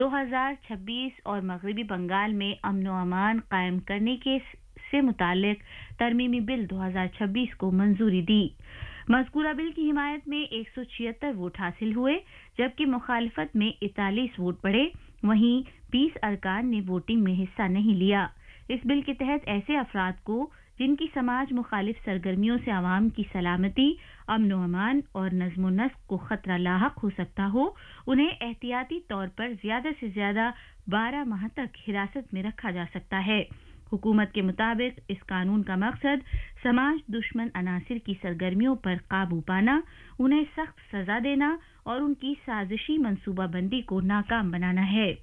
2026 اور مغربی بنگال میں امن و امان قائم کرنے سے متعلق ترمیمی بل 2026 کو منظوری دی۔ مذکورہ بل کی حمایت میں 176 ووٹ حاصل ہوئے جبکہ مخالفت میں 41 ووٹ پڑے، وہیں 20 ارکان نے ووٹنگ میں حصہ نہیں لیا۔ اس بل کے تحت ایسے افراد کو جن کی سماج مخالف سرگرمیوں سے عوام کی سلامتی، امن و امان اور نظم و نسق کو خطرہ لاحق ہو سکتا ہو، انہیں احتیاطی طور پر زیادہ سے زیادہ 12 ماہ تک حراست میں رکھا جا سکتا ہے۔ حکومت کے مطابق اس قانون کا مقصد سماج دشمن عناصر کی سرگرمیوں پر قابو پانا، انہیں سخت سزا دینا اور ان کی سازشی منصوبہ بندی کو ناکام بنانا ہے۔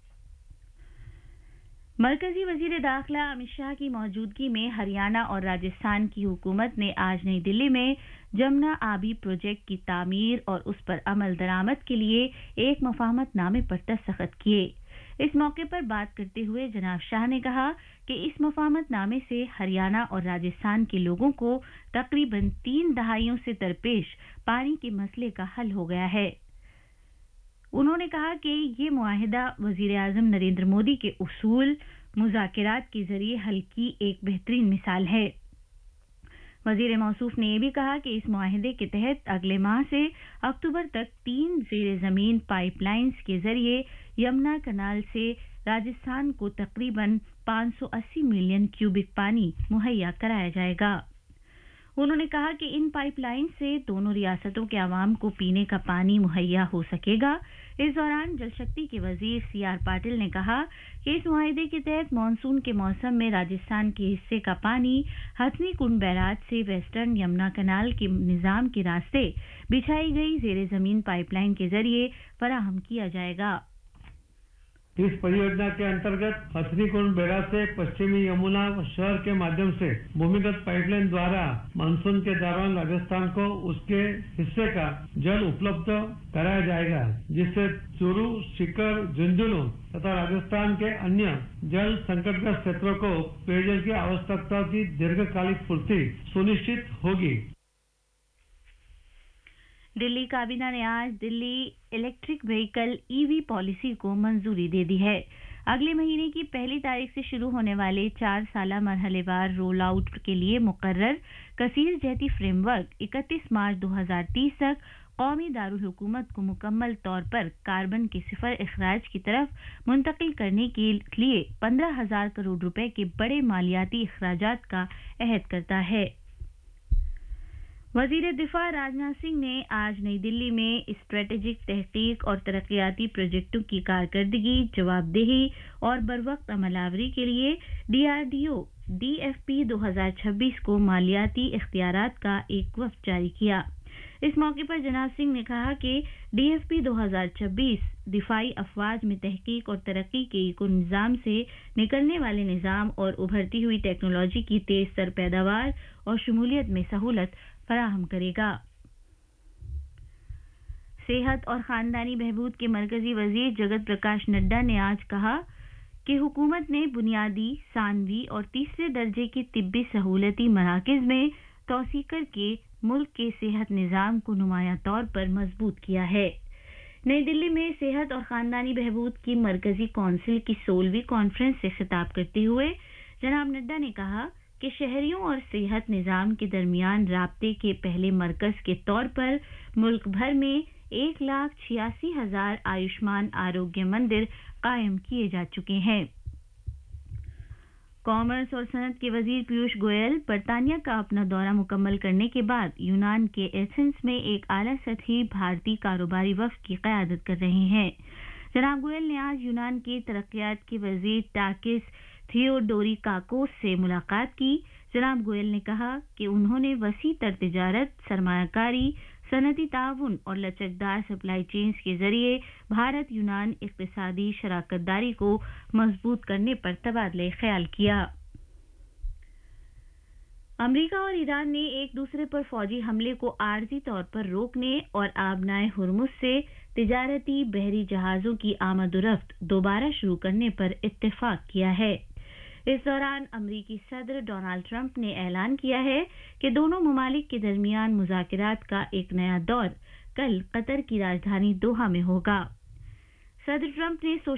مرکزی وزیر داخلہ امت شاہ کی موجودگی میں ہریانہ اور راجستھان کی حکومت نے آج نئی دلی میں جمنا آبی پروجیکٹ کی تعمیر اور اس پر عمل درآمد کے لیے ایک مفاہمت نامے پر دستخط کیے۔ اس موقع پر بات کرتے ہوئے جناب شاہ نے کہا کہ اس مفاہمت نامے سے ہریانہ اور راجستھان کے لوگوں کو تقریباً 3 دہائیوں سے درپیش پانی کے مسئلے کا حل ہو گیا ہے۔ انہوں نے کہا کہ یہ معاہدہ وزیر اعظم نریندر مودی کے اصول مذاکرات کے ذریعے حل کی ایک بہترین مثال ہے۔ وزیر موصوف نے یہ بھی کہا کہ اس معاہدے کے تحت اگلے ماہ سے اکتوبر تک 3 زیر زمین پائپ لائنز کے ذریعے یمنا کنال سے راجستھان کو تقریباً 580 ملین کیوبک پانی مہیا کرایا جائے گا۔ انہوں نے کہا کہ ان پائپ لائن سے دونوں ریاستوں کے عوام کو پینے کا پانی مہیا ہو سکے گا۔ اس دوران جل شکتی کے وزیر سی آر پاٹل نے کہا کہ اس معاہدے کے تحت مانسون کے موسم میں راجستھان کے حصے کا پانی ہتھنی کنڈ بیراج سے ویسٹرن یمنا کنال کے نظام کے راستے بچھائی گئی زیر زمین پائپ لائن کے ذریعے فراہم کیا جائے گا۔ اس پریوجنا کے انترگت ہتھنی کنڈ بیراج سے پشچمی یمنا شہر کے مادھیم سے بھومیگت پائپ لائن دوارا مانسون کے دوران راجستھان کو اس کے حصے کا جل اپلبدھ کرایا جائے گا، جس سے چورو، سیکر، جھنجھنو تथा راجستھان کے انیہ جل سنکٹگرست چھیتروں کو پیयजल کی आवश्यकता کی دیرघकालिक पूर्ति सुनिश्चित होगी۔ دلی کابینہ نے آج دلی الیکٹرک وہیکل ای وی پالیسی کو منظوری دے دی ہے۔ اگلے مہینے کی 1 تاریخ سے شروع ہونے والے 4 سالہ مرحلے وار رول آؤٹ کے لیے مقرر کثیر جہتی فریم ورک 31 مارچ 2030 تک قومی دارالحکومت کو مکمل طور پر کاربن کے صفر اخراج کی طرف منتقل کرنے کے لیے 15,000 کروڑ روپے کے بڑے مالیاتی اخراجات کا عہد کرتا ہے۔ وزیر دفاع راجناتھ سنگھ نے آج نئی دلی میں اسٹریٹجک تحقیق اور ترقیاتی پروجیکٹوں کی کارکردگی، جواب دہی اور بروقت عمل آوری کے لیے DRDO DFP 2026 کو مالیاتی اختیارات کا ایک وفد جاری کیا۔ اس موقع پر جناب سنگھ نے کہا کہ DFP 2026 دفاعی افواج میں تحقیق اور ترقی کے ایکو نظام سے نکلنے والے نظام اور ابھرتی ہوئی ٹیکنالوجی کی تیز تر پیداوار اور شمولیت میں سہولت فراہم کرے گا۔ صحت اور خاندانی بہبود کے مرکزی وزیر جگت پرکاش نڈا نے آج کہا کہ حکومت نے بنیادی، ثانوی اور تیسرے درجے کے طبی سہولتی مراکز میں توسیع کر کے ملک کے صحت نظام کو نمایاں طور پر مضبوط کیا ہے۔ نئی دلی میں صحت اور خاندانی بہبود کی مرکزی کونسل کی 16ویں کانفرنس سے خطاب کرتے ہوئے جناب نڈا نے کہا کہ شہریوں اور صحت نظام کے درمیان رابطے کے پہلے مرکز کے طور پر ملک بھر میں 1,86,000 آیوشمان آروگیہ مندر قائم کیے جا چکے ہیں۔ کامرس اور صنعت کے وزیر پیوش گوئل برطانیہ کا اپنا دورہ مکمل کرنے کے بعد یونان کے ایتھنز میں ایک اعلیٰ سطحی بھارتی کاروباری وفد کی قیادت کر رہے ہیں۔ جناب گوئل نے آج یونان کے ترقیات کے وزیر ٹاکس تھیوڈوریکاکوس سے ملاقات کی۔ جناب گوئل نے کہا کہ انہوں نے وسیع تر تجارت، سرمایہ کاری، صنعتی تعاون اور لچکدار سپلائی چینز کے ذریعے بھارت یونان اقتصادی شراکت داری کو مضبوط کرنے پر تبادلہ خیال کیا۔ امریکہ اور ایران نے ایک دوسرے پر فوجی حملے کو عارضی طور پر روکنے اور آبنائے ہرمز سے تجارتی بحری جہازوں کی آمد و رفت دوبارہ شروع کرنے پر اتفاق کیا ہے۔ اس دوران امریکی صدر ڈونالڈ ٹرمپ نے اعلان کیا ہے کہ دونوں ممالک کے درمیان مذاکرات کا ایک نیا دور کل قطر کی راجدھانی دوحہ میں ہوگا۔ सदर ट्रंप ने